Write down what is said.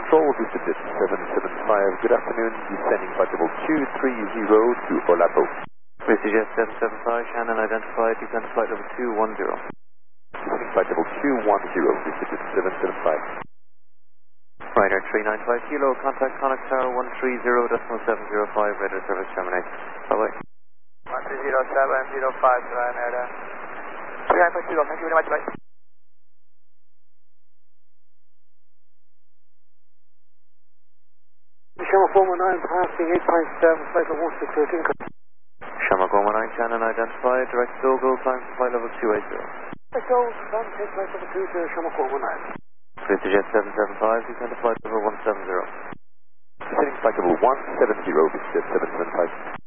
Control, visited 775. Good afternoon, descending flight level 230 to Olapo. VistaJet 775, Shannon identified, descend flight level 210. Descending flight level 210, visited 775. Ryder 395 kilo, contact Connect Tower 130.705, radar service terminate. Bye-bye. 130.705 to Ryanair. 395 kilo, thank you very much, bye. Shamrock 119, passing 857, flight level 1613. Shamrock 119, Shannon identified, direct Dogo, climb to flight level 280. Let's go, from take flight level 2 to Shamrock 119. VistaJet 775, descend to flight level 170. Descending flight level 170, visited 775.